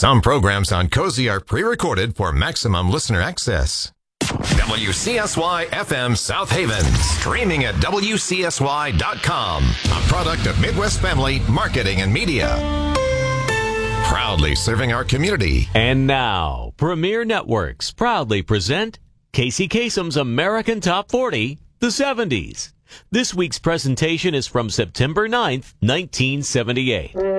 Some programs on Cozy are pre-recorded for maximum listener access. WCSY FM South Haven, streaming at WCSY.com, a product of Midwest Family Marketing and Media. Proudly serving our community. And now, Premier Networks proudly present Casey Kasem's American Top 40, the 70s. This week's presentation is from September 9th, 1978.